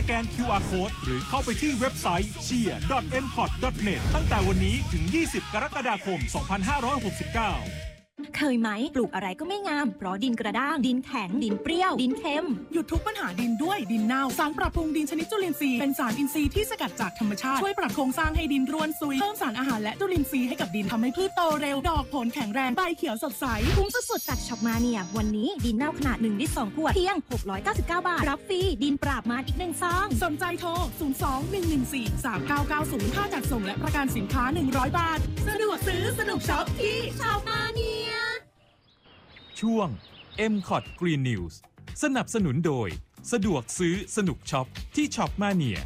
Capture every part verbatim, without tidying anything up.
แกน คิว อาร์ Code หรือเข้าไปที่เว็บไซต์ เชียร์ ดอท เอ็ม คอท ดอท เน็ต ตั้งแต่วันนี้ถึงยี่สิบกรกฎาคมสองพันห้าร้อยหกสิบเก้าเคยไหมปลูกอะไรก็ไม่งามเพราะดินกระด้างดินแข็งดินเปรี้ยวดินเค็มหยุดทุกปัญหาดินด้วยดินเน่าสารปรับปรุงดินชนิดจุลินทรีย์เป็นสารอินทรีย์ที่สกัดจากธรรมชาติช่วยปรับโครงสร้างให้ดินร่วนซุยเพิ่มสารอาหารและจุลินทรีย์ให้กับดินทำให้พืชโตเร็วดอกผลแข็งแรงใบเขียวสดใสคุ้มสุดๆจากช็อปมาเนียวันนี้ดินเน่าขนาดหนึ่งลิตรสองขวดเพียงหกร้อยเก้าสิบเก้าบาทรับฟรีดินปราบมารอีกหนึ่งซองสนใจโทรศูนย์ สอง หนึ่ง หนึ่ง สี่ สาม เก้า เก้า ศูนย์ค่าจัดส่งและประกันสินค้าหนึ่งร้อยบาทสะดวกซื้อสนุกช็อปที่ช็อปมาเนียช่วง เอ็ม คอท Green News สนับสนุนโดยสะดวกซื้อสนุกช็อปที่ช็อปมาเนีย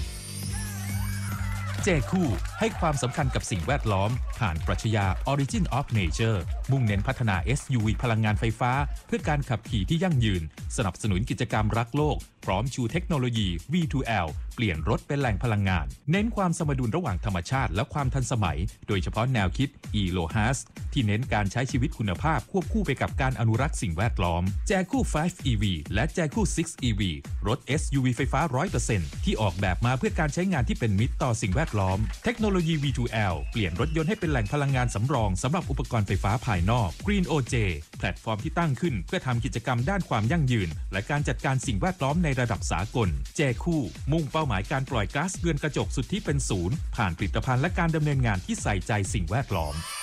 เจคู่ให้ความสำคัญกับสิ่งแวดล้อมผ่านปรัชญา Origin of Nature มุ่งเน้นพัฒนา เอส ยู วี พลังงานไฟฟ้าเพื่อการขับขี่ที่ยั่งยืนสนับสนุนกิจกรรมรักโลกพร้อมชูเทคโนโลยี วี ทู แอล เปลี่ยนรถเป็นแหล่งพลังงานเน้นความสมดุลระหว่างธรรมชาติและความทันสมัยโดยเฉพาะแนวคิด อี โล เอช เอส ที่เน้นการใช้ชีวิตคุณภาพควบคู่ไปกับการอนุรักษ์สิ่งแวดล้อมแจคู่ ไฟว์ อี วี และแจคู่ ซิกซ์ อี วี รถ เอส ยู วี ไฟฟ้า ร้อยเปอร์เซ็นต์ ที่ออกแบบมาเพื่อการใช้งานที่เป็นมิตรต่อสิ่งแวดล้อมเทคโนโลยี วี ทู แอล เปลี่ยนรถยนต์ให้เป็นแหล่งพลังงานสำรองสำหรับอุปกรณ์ไฟฟ้าภายนอก Green โอ เจ แพลตฟอร์มที่ตั้งขึ้นเพื่อทำกิจกรรมด้านความยั่งยืนและการจัดการสิ่งแวดล้อมในระดับสากลแจคู่มุ่งเป้าหมายการปล่อยก๊าซเรือนกระจกสุทธิเป็นศูนย์ผ่านผลิตภัณฑ์และการดำเนินงานที่ใส่ใจสิ่งแวดล้อม